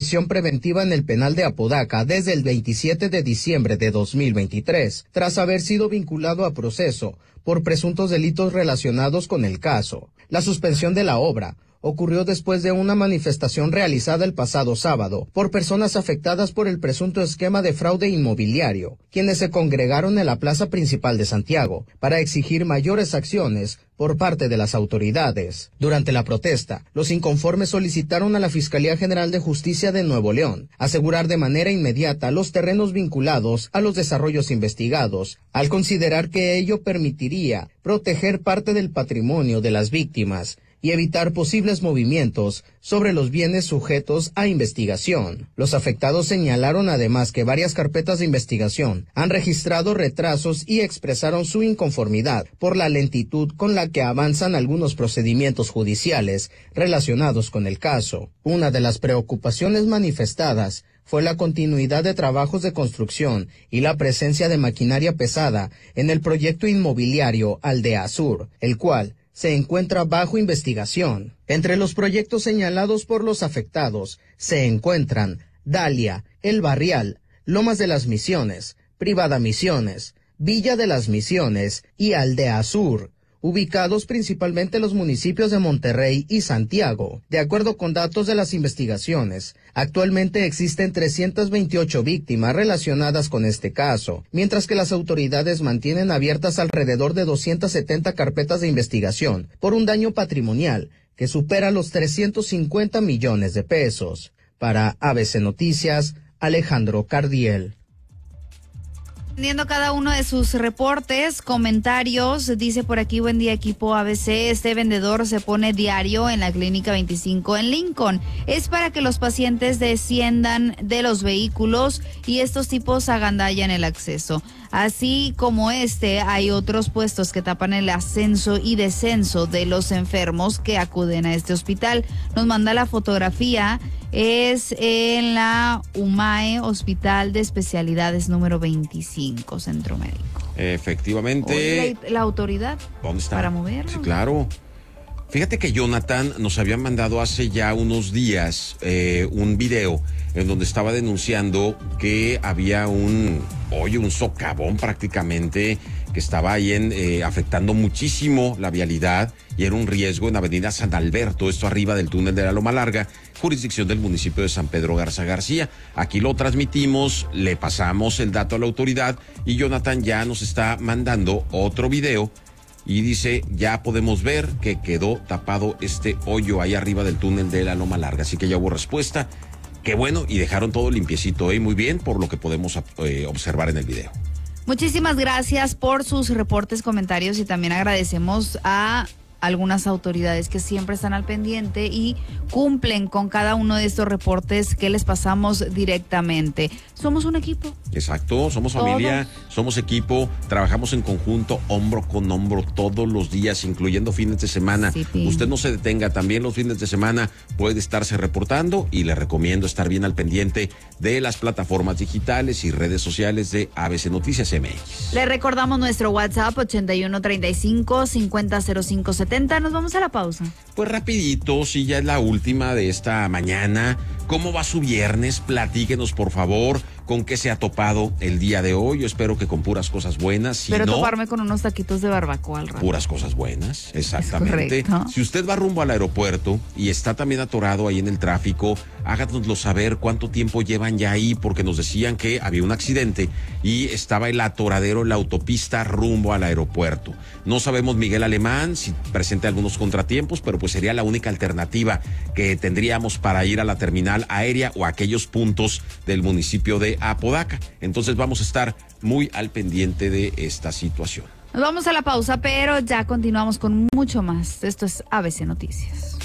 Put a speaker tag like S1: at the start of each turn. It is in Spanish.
S1: prisión preventiva en el penal de Apodaca desde el 27 de diciembre de 2023, tras haber sido vinculado a proceso por presuntos delitos relacionados con el caso. La suspensión de la obra ocurrió después de una manifestación realizada el pasado sábado por personas afectadas por el presunto esquema de fraude inmobiliario, quienes se congregaron en la plaza principal de Santiago para exigir mayores acciones por parte de las autoridades. Durante la protesta, los inconformes solicitaron a la Fiscalía General de Justicia de Nuevo León asegurar de manera inmediata los terrenos vinculados a los desarrollos investigados, al considerar que ello permitiría proteger parte del patrimonio de las víctimas y evitar posibles movimientos sobre los bienes sujetos a investigación. Los afectados señalaron además que varias carpetas de investigación han registrado retrasos y expresaron su inconformidad por la lentitud con la que avanzan algunos procedimientos judiciales relacionados con el caso. Una de las preocupaciones manifestadas fue la continuidad de trabajos de construcción y la presencia de maquinaria pesada en el proyecto inmobiliario Aldea Sur, el cual se encuentra bajo investigación. Entre los proyectos señalados por los afectados se encuentran Dalia, El Barrial, Lomas de las Misiones, Privada Misiones, Villa de las Misiones y Aldea Sur, ubicados principalmente en los municipios de Monterrey y Santiago. De acuerdo con datos de las investigaciones, actualmente existen 328 víctimas relacionadas con este caso, mientras que las autoridades mantienen abiertas alrededor de 270 carpetas de investigación por un daño patrimonial que supera los 350 millones de pesos. Para ABC Noticias, Alejandro Cardiel.
S2: Atendiendo cada uno de sus reportes, comentarios, dice por aquí, buen día equipo ABC, este vendedor se pone diario en la Clínica 25 en Lincoln. Es para que los pacientes desciendan de los vehículos y estos tipos agandallan el acceso. Así como hay otros puestos que tapan el ascenso y descenso de los enfermos que acuden a este hospital. Nos manda la fotografía, es en la UMAE, Hospital de Especialidades número 25, Centro Médico.
S3: Efectivamente.
S2: Oye, la autoridad.
S3: ¿Dónde está?
S2: Para moverlo.
S3: Sí, claro. Fíjate que Jonathan nos había mandado hace ya unos días un video en donde estaba denunciando que había un socavón prácticamente que estaba ahí afectando muchísimo la vialidad y era un riesgo en Avenida San Alberto, esto arriba del túnel de la Loma Larga, jurisdicción del municipio de San Pedro Garza García. Aquí lo transmitimos, le pasamos el dato a la autoridad y Jonathan ya nos está mandando otro video y dice, ya podemos ver que quedó tapado este hoyo ahí arriba del túnel de la Loma Larga. Así que ya hubo respuesta. Qué bueno, y dejaron todo limpiecito, muy bien, por lo que podemos observar en el video.
S2: Muchísimas gracias por sus reportes, comentarios y también agradecemos a algunas autoridades que siempre están al pendiente y cumplen con cada uno de estos reportes que les pasamos directamente. Somos un equipo.
S3: Exacto, somos familia, somos equipo, trabajamos en conjunto, hombro con hombro todos los días, incluyendo fines de semana. Sí. Usted no se detenga, también los fines de semana puede estarse reportando y le recomiendo estar bien al pendiente de las plataformas digitales y redes sociales de ABC Noticias MX.
S2: Le recordamos nuestro WhatsApp 8135-500570. Nos vamos a la pausa.
S3: Pues rapidito, si ya es la última de esta mañana. ¿Cómo va su viernes? Platíquenos, por favor, con qué se ha topado el día de hoy. Yo espero que con puras cosas buenas. Si
S2: Pero
S3: no,
S2: toparme con unos taquitos de barbacoa al rato.
S3: Puras cosas buenas, exactamente.
S2: Es
S3: si usted va rumbo al aeropuerto y está también atorado ahí en el tráfico, háganoslo saber cuánto tiempo llevan ya ahí, porque nos decían que había un accidente y estaba el atoradero en la autopista rumbo al aeropuerto. No sabemos, Miguel Alemán, si presenta algunos contratiempos, pero pues sería la única alternativa que tendríamos para ir a la terminal aérea o a aquellos puntos del municipio de Apodaca. Entonces vamos a estar muy al pendiente de esta situación.
S2: Nos vamos a la pausa, pero ya continuamos con mucho más. Esto es ABC Noticias.